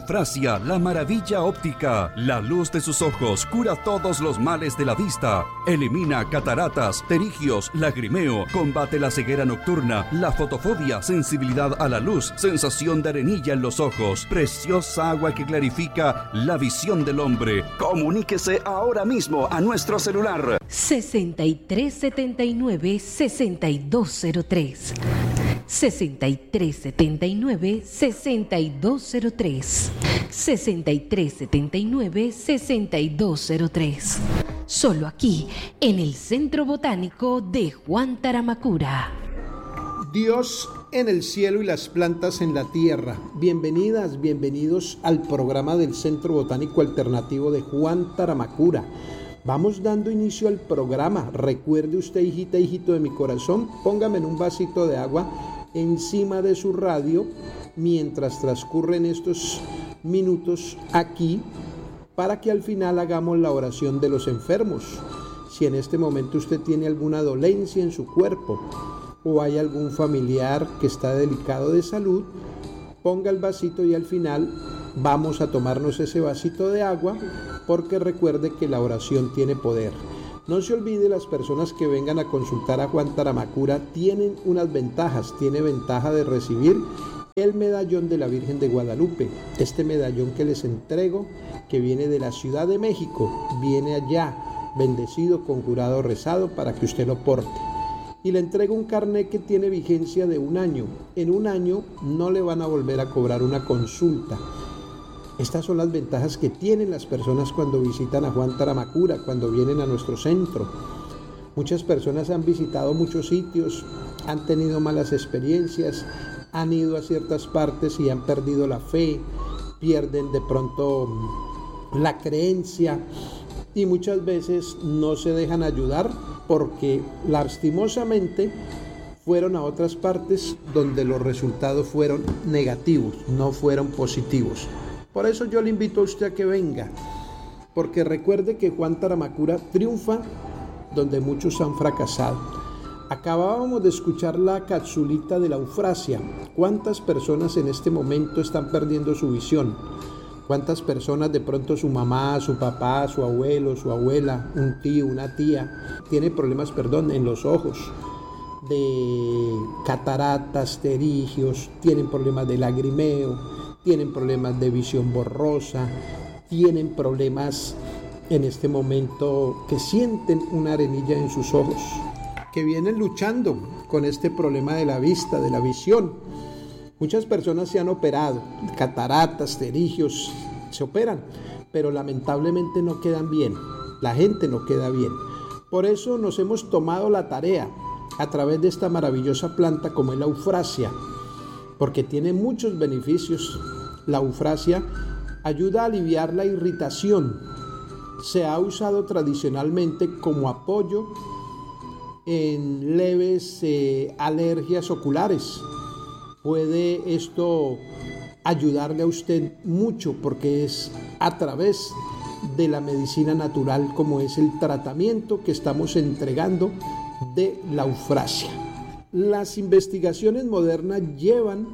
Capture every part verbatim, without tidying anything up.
Eufrasia, la maravilla óptica. La luz de sus ojos cura todos los males de la vista. Elimina cataratas, pterigios, lagrimeo. Combate la ceguera nocturna, la fotofobia, sensibilidad a la luz, sensación de arenilla en los ojos. Preciosa agua que clarifica la visión del hombre. Comuníquese ahora mismo a nuestro celular. sesenta y tres setenta y nueve, sesenta y dos cero tres. sesenta y tres setenta y nueve, sesenta y dos cero tres. sesenta y tres setenta y nueve, sesenta y dos cero tres. Solo aquí, en el Centro Botánico de Juan Taramacura. Dios en el cielo y las plantas en la tierra. Bienvenidas, bienvenidos al programa del Centro Botánico Alternativo de Juan Taramacura. Vamos dando inicio al programa. Recuerde usted, hijita, hijito de mi corazón, póngame en un vasito de agua encima de su radio mientras transcurren estos minutos aquí, para que al final hagamos la oración de los enfermos. Si en este momento usted tiene alguna dolencia en su cuerpo o hay algún familiar que está delicado de salud, ponga el vasito y al final vamos a tomarnos ese vasito de agua, porque recuerde que la oración tiene poder. No se olvide, las personas que vengan a consultar a Juan Taramacura tienen unas ventajas. Tiene ventaja de recibir el medallón de la Virgen de Guadalupe. Este medallón que les entrego, que viene de la Ciudad de México, viene allá bendecido con jurado rezado para que usted lo porte. Y le entrego un carnet que tiene vigencia de un año. En un año no le van a volver a cobrar una consulta. Estas son las ventajas que tienen las personas cuando visitan a Juan Taramacura, cuando vienen a nuestro centro. Muchas personas han visitado muchos sitios, han tenido malas experiencias, han ido a ciertas partes y han perdido la fe, pierden de pronto la creencia y muchas veces no se dejan ayudar porque lastimosamente fueron a otras partes donde los resultados fueron negativos, no fueron positivos. Por eso yo le invito a usted a que venga, porque recuerde que Juan Taramacura triunfa donde muchos han fracasado. Acabábamos de escuchar la capsulita de la eufrasia. ¿Cuántas personas en este momento están perdiendo su visión? ¿Cuántas personas, de pronto su mamá, su papá, su abuelo, su abuela, un tío, una tía, tiene problemas, perdón, en los ojos, de cataratas, pterigios, tienen problemas de lagrimeo, tienen problemas de visión borrosa, tienen problemas en este momento que sienten una arenilla en sus ojos, que vienen luchando con este problema de la vista, de la visión? Muchas personas se han operado, cataratas, pterigios, se operan, pero lamentablemente no quedan bien, la gente no queda bien. Por eso nos hemos tomado la tarea, a través de esta maravillosa planta como es la eufrasia, porque tiene muchos beneficios. La eufrasia ayuda a aliviar la irritación. Se ha usado tradicionalmente como apoyo en leves eh, alergias oculares. Puede esto ayudarle a usted mucho porque es a través de la medicina natural, como es el tratamiento que estamos entregando de la eufrasia. Las investigaciones modernas llevan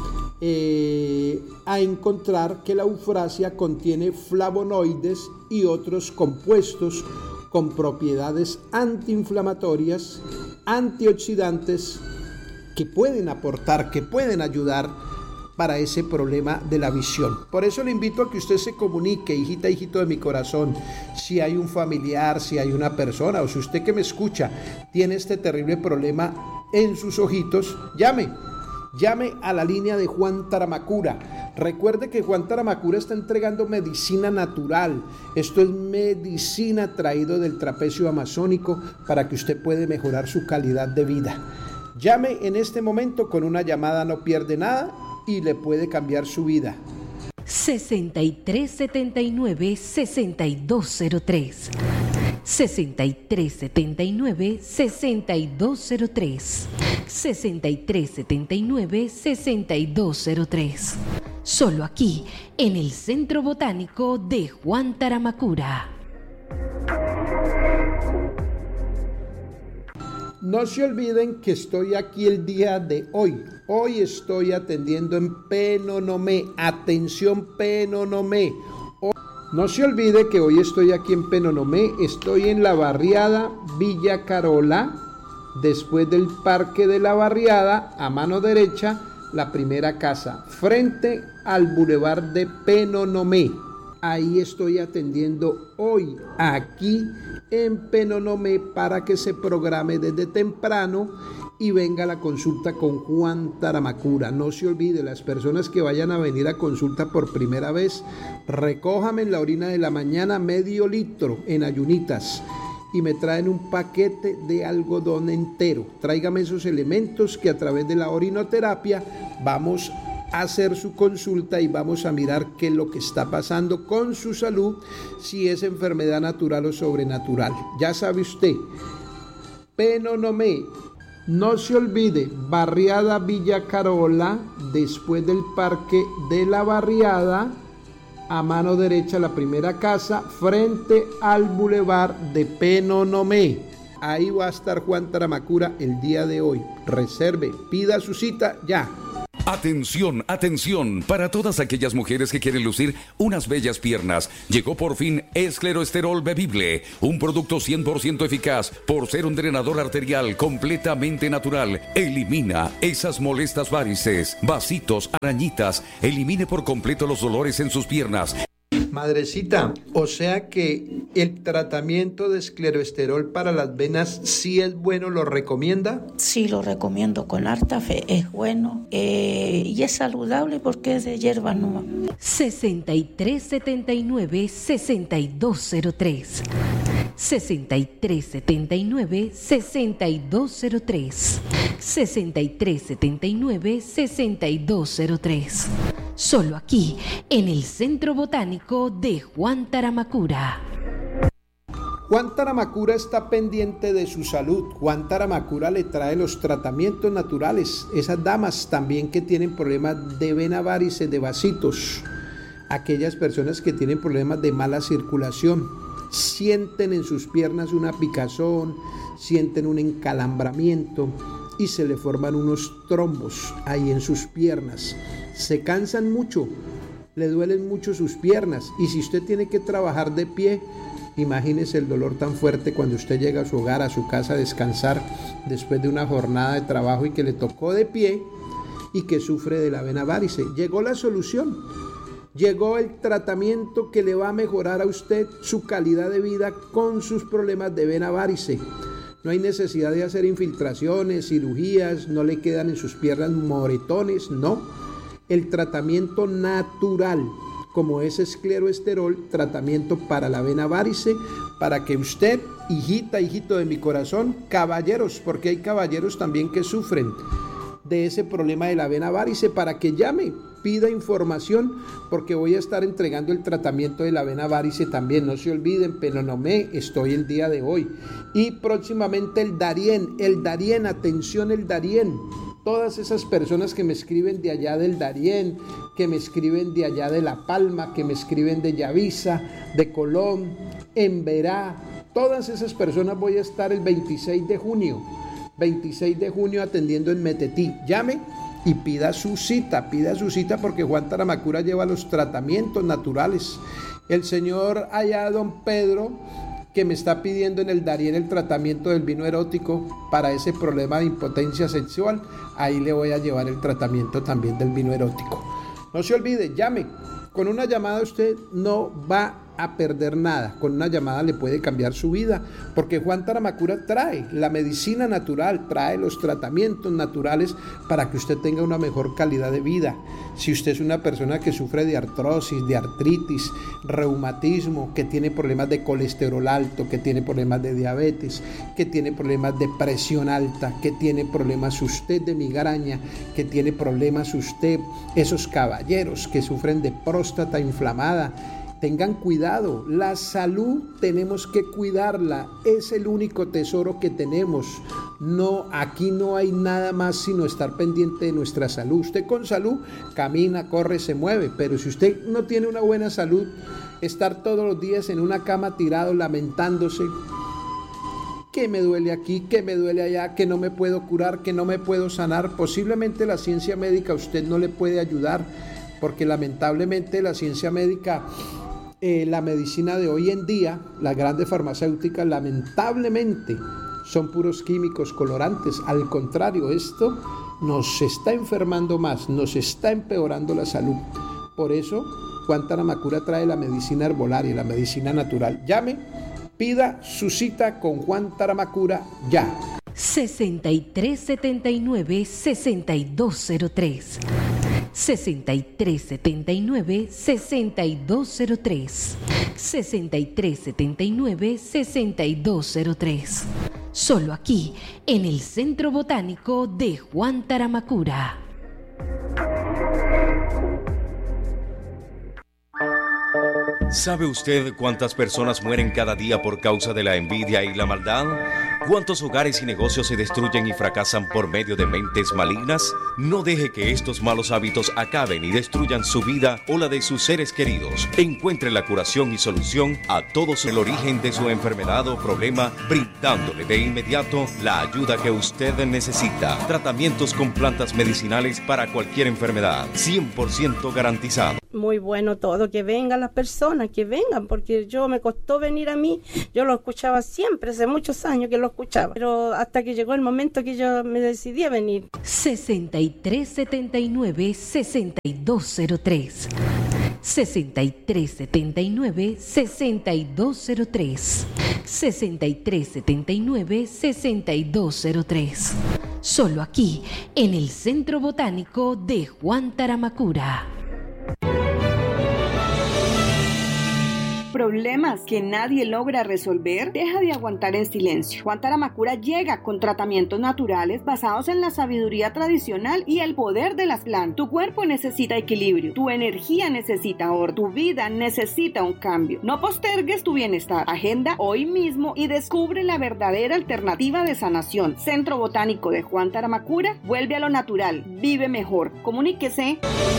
eh, a encontrar que la eufrasia contiene flavonoides y otros compuestos con propiedades antiinflamatorias, antioxidantes, que pueden aportar, que pueden ayudar para ese problema de la visión. Por eso le invito a que usted se comunique, hijita, hijito de mi corazón. Si hay un familiar, si hay una persona, o si usted que me escucha tiene este terrible problema en sus ojitos, llame, llame a la línea de Juan Taramacura. Recuerde que Juan Taramacura está entregando medicina natural. Esto es medicina traído del trapecio amazónico para que usted pueda mejorar su calidad de vida. Llame en este momento, con una llamada no pierde nada y le puede cambiar su vida. sesenta y tres setenta y nueve, sesenta y dos cero tres. sesenta y tres setenta y nueve, sesenta y dos cero tres. sesenta y tres setenta y nueve, sesenta y dos cero tres. Solo aquí, en el Centro Botánico de Juan Taramacura. No se olviden que estoy aquí el día de hoy. Hoy estoy atendiendo en Penonomé. Atención, Penonomé. Hoy... No se olvide que hoy estoy aquí en Penonomé. Estoy en la barriada Villa Carola. Después del Parque de la Barriada, a mano derecha, la primera casa, frente al Boulevard de Penonomé. Ahí estoy atendiendo hoy, aquí en Penonomé, para que se programe desde temprano y venga a la consulta con Juan Taramacura. No se olvide, las personas que vayan a venir a consulta por primera vez, recójame en la orina de la mañana medio litro en ayunitas y me traen un paquete de algodón entero. Tráigame esos elementos que a través de la orinoterapia vamos a hacer su consulta y vamos a mirar qué es lo que está pasando con su salud, si es enfermedad natural o sobrenatural. Ya sabe usted, Penonomé, no se olvide, barriada Villa Carola, después del Parque de la Barriada, a mano derecha la primera casa, frente al Boulevard de Penonomé. Ahí va a estar Juan Taramacura el día de hoy. Reserve, pida su cita ya. Atención, atención, para todas aquellas mujeres que quieren lucir unas bellas piernas, llegó por fin Escleroesterol Bebible, un producto cien por ciento eficaz por ser un drenador arterial completamente natural. Elimina esas molestas varices, vasitos, arañitas, elimine por completo los dolores en sus piernas. Madrecita, o sea que el tratamiento de escleroesterol para las venas sí es bueno, ¿lo recomienda? Sí, lo recomiendo con harta fe, es bueno eh, y es saludable porque es de hierba nueva. sesenta y tres setenta y nueve, sesenta y dos cero tres. sesenta y tres setenta y nueve, sesenta y dos cero tres. sesenta y tres setenta y nueve, sesenta y dos cero tres. Solo aquí, en el Centro Botánico de Juan Taramacura. Juan Taramacura está pendiente de su salud. Juan Taramacura le trae los tratamientos naturales. Esas damas también que tienen problemas de vena varice, de vasitos. Aquellas personas que tienen problemas de mala circulación. Sienten en sus piernas una picazón, sienten un encalambramiento y se le forman unos trombos ahí en sus piernas. Se cansan mucho, le duelen mucho sus piernas y si usted tiene que trabajar de pie, imagínese el dolor tan fuerte cuando usted llega a su hogar, a su casa a descansar después de una jornada de trabajo y que le tocó de pie y que sufre de la vena varice. Llegó la solución, llegó el tratamiento que le va a mejorar a usted su calidad de vida con sus problemas de vena varice. No hay necesidad de hacer infiltraciones, cirugías, no le quedan en sus piernas moretones, no. El tratamiento natural, como es escleroesterol, tratamiento para la vena varice, para que usted, hijita, hijito de mi corazón, caballeros, porque hay caballeros también que sufren de ese problema de la vena varice, para que llame, pida información, porque voy a estar entregando el tratamiento de la vena varice también. No se olviden, Penonomé, estoy el día de hoy. Y próximamente el Darién, el Darién, atención el Darién. Todas esas personas que me escriben de allá del Darién, que me escriben de allá de La Palma, que me escriben de Yavisa, de Colón, Emberá, todas esas personas voy a estar el veintiséis de junio, veintiséis de junio atendiendo en Metetí. Llame y pida su cita, pida su cita porque Juan Taramacura lleva los tratamientos naturales. El señor allá, don Pedro, que me está pidiendo en el Darién el tratamiento del vino erótico para ese problema de impotencia sexual, ahí le voy a llevar el tratamiento también del vino erótico. No se olvide, llame. Con una llamada usted no va a perder nada. Con una llamada le puede cambiar su vida, porque Juan Taramacura trae la medicina natural, trae los tratamientos naturales para que usted tenga una mejor calidad de vida. Si usted es una persona que sufre de artrosis, de artritis, reumatismo, que tiene problemas de colesterol alto, que tiene problemas de diabetes, que tiene problemas de presión alta, que tiene problemas usted de migraña, que tiene problemas usted, esos caballeros que sufren de próstata inflamada, tengan cuidado. La salud tenemos que cuidarla, es el único tesoro que tenemos. No, aquí no hay nada más sino estar pendiente de nuestra salud. Usted con salud camina, corre, se mueve, pero si usted no tiene una buena salud, estar todos los días en una cama tirado lamentándose, ¿qué que me duele aquí, que me duele allá, que no me puedo curar, que no me puedo sanar. Posiblemente la ciencia médica a usted no le puede ayudar, porque lamentablemente la ciencia médica, eh, la medicina de hoy en día, las grandes farmacéuticas, lamentablemente son puros químicos, colorantes. Al contrario, esto nos está enfermando más, nos está empeorando la salud. Por eso, Juan Taramacura trae la medicina herbolaria, la medicina natural. Llame, pida su cita con Juan Taramacura ya. sesenta y tres setenta y nueve, sesenta y dos cero tres. sesenta y tres setenta y nueve, sesenta y dos cero tres. sesenta y tres setenta y nueve, sesenta y dos cero tres. Solo aquí, en el Centro Botánico de Juan Taramacura. ¿Sabe usted cuántas personas mueren cada día por causa de la envidia y la maldad? ¿Cuántos hogares y negocios se destruyen y fracasan por medio de mentes malignas? No deje que estos malos hábitos acaben y destruyan su vida o la de sus seres queridos. Encuentre la curación y solución a todos el origen de su enfermedad o problema, brindándole de inmediato la ayuda que usted necesita. Tratamientos con plantas medicinales para cualquier enfermedad, cien por ciento garantizado. Muy bueno todo, que vengan las personas, que vengan, porque yo me costó venir a mí, yo lo escuchaba siempre, hace muchos años que lo escuchaba, pero hasta que llegó el momento que yo me decidí a venir. sesenta y tres setenta y nueve, sesenta y dos cero tres. sesenta y tres setenta y nueve, sesenta y dos cero tres. sesenta y tres setenta y nueve, sesenta y dos cero tres. Solo aquí, en el Centro Botánico de Juan Taramacura. ¿Problemas que nadie logra resolver? Deja de aguantar en silencio. Juan Taramacura llega con tratamientos naturales basados en la sabiduría tradicional y el poder de las plantas. Tu cuerpo necesita equilibrio, tu energía necesita orden, tu vida necesita un cambio. No postergues tu bienestar. Agenda hoy mismo y descubre la verdadera alternativa de sanación. Centro Botánico de Juan Taramacura, vuelve a lo natural, vive mejor. Comuníquese.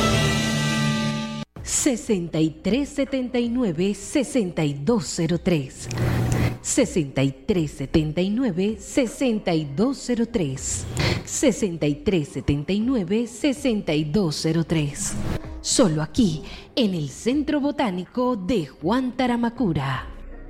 sesenta y tres setenta y nueve, sesenta y dos cero tres. sesenta y tres setenta y nueve, sesenta y dos cero tres. sesenta y tres setenta y nueve, sesenta y dos cero tres. Solo aquí, en el Centro Botánico de Juan Taramacura.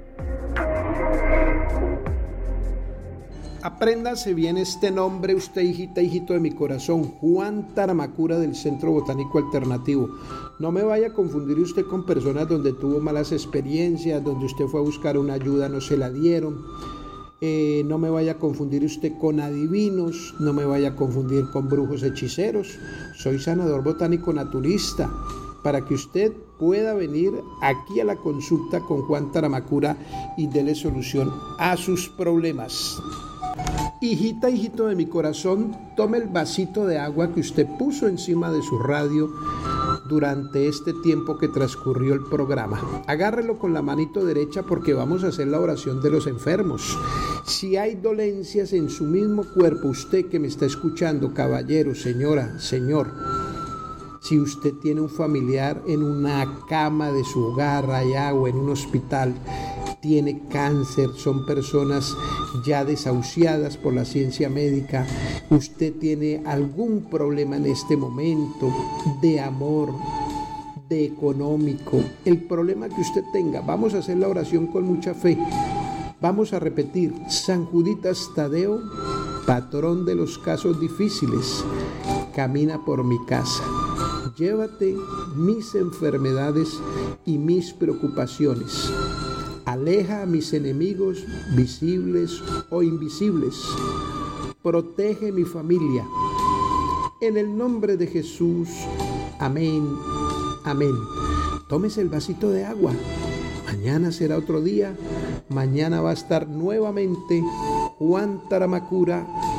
Apréndase bien este nombre, usted, hijita, hijito de mi corazón, Juan Taramacura del Centro Botánico Alternativo. No me vaya a confundir usted con personas donde tuvo malas experiencias, donde usted fue a buscar una ayuda, no se la dieron. Eh, no me vaya a confundir usted con adivinos, no me vaya a confundir con brujos hechiceros. Soy sanador botánico naturista, para que usted pueda venir aquí a la consulta con Juan Taramacura y dele solución a sus problemas. Hijita, hijito de mi corazón, tome el vasito de agua que usted puso encima de su radio durante este tiempo que transcurrió el programa. Agárrelo con la manito derecha porque vamos a hacer la oración de los enfermos. Si hay dolencias en su mismo cuerpo, usted que me está escuchando, caballero, señora, señor, si usted tiene un familiar en una cama de su hogar allá o en un hospital, tiene cáncer, son personas ya desahuciadas por la ciencia médica, usted tiene algún problema en este momento de amor, de económico, el problema que usted tenga, vamos a hacer la oración con mucha fe. Vamos a repetir: San Juditas Tadeo, patrón de los casos difíciles, camina por mi casa. Llévate mis enfermedades y mis preocupaciones. Aleja a mis enemigos visibles o invisibles. Protege mi familia. En el nombre de Jesús. Amén. Amén. Tómese el vasito de agua. Mañana será otro día. Mañana va a estar nuevamente Juan Taramacura